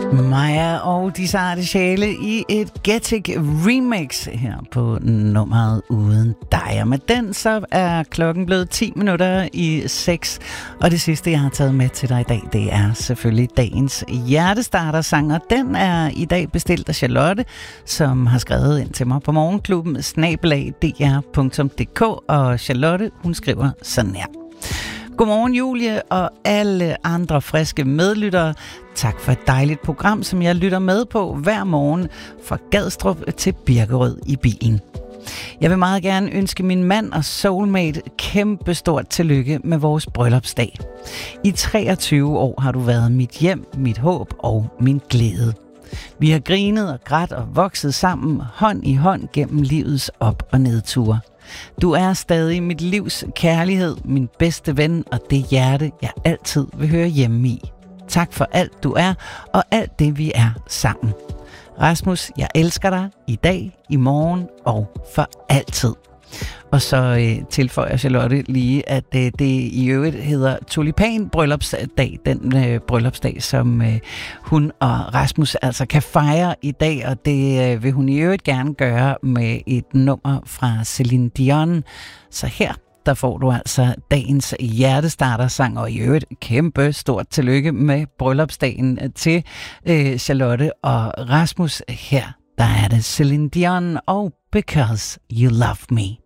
Maja og de sarte sjæle i et Getting remix her på nummeret Uden dig. Og med den så er klokken blevet 6:10, og det sidste jeg har taget med til dig i dag, det er selvfølgelig dagens hjertestartersang, og den er i dag bestilt af Charlotte, som har skrevet ind til mig på morgenklubben @dr.dk, og Charlotte, hun skriver sådan her: Godmorgen Julie og alle andre friske medlyttere. Tak for et dejligt program, som jeg lytter med på hver morgen fra Gadstrup til Birkerød i bilen. Jeg vil meget gerne ønske min mand og soulmate kæmpestort tillykke med vores bryllupsdag. I 23 år har du været mit hjem, mit håb og min glæde. Vi har grinet og grædt og vokset sammen hånd i hånd gennem livets op- og nedture. Du er stadig mit livs kærlighed, min bedste ven og det hjerte, jeg altid vil høre hjemme i. Tak for alt du er, og alt det vi er sammen. Rasmus, jeg elsker dig i dag, i morgen og for altid. Og så tilføjer Charlotte lige, at det i øvrigt hedder Tulipan Bryllupsdag, den bryllupsdag, som hun og Rasmus altså kan fejre i dag, og det vil hun i øvrigt gerne gøre med et nummer fra Celine Dion. Så her, der får du altså dagens hjertestartersang, og i øvrigt kæmpe stort tillykke med bryllupsdagen til Charlotte og Rasmus. Her, der er det Celine Dion og Because You Love Me.